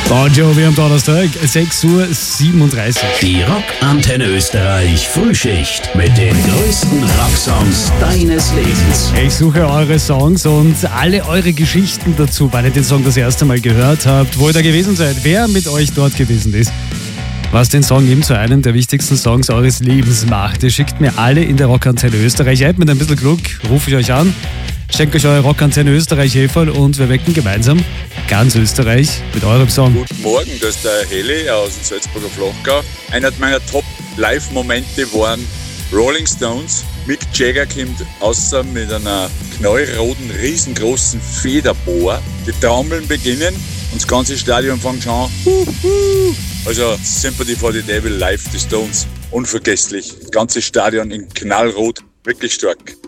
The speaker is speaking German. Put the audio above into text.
Bon Jovi am Donnerstag, 6:37 Uhr. Die Rockantenne Österreich Frühschicht mit den größten Rocksongs deines Lebens. Ich suche eure Songs und alle eure Geschichten dazu, weil ihr den Song das erste Mal gehört habt, wo ihr da gewesen seid, wer mit euch dort gewesen ist. Was den Song eben zu einem der wichtigsten Songs eures Lebens macht. Ihr schickt mir alle in der Rockantenne Österreich. Mit ein bisschen Glück rufe ich euch an, schenkt euch eure Rockantenne Österreich Heferl und wir wecken gemeinsam ganz Österreich mit eurem Song. Guten Morgen, das ist der Heli aus dem Salzburger Flachgau. Einer meiner Top-Live-Momente waren Rolling Stones. Mick Jagger kommt außer mit einer knallroten, riesengroßen Federbohr. Die Trommeln beginnen und das ganze Stadion fängt schon an. Also Sympathy for the Devil live, die Stones. Unvergesslich. Das ganze Stadion in knallrot. Wirklich stark.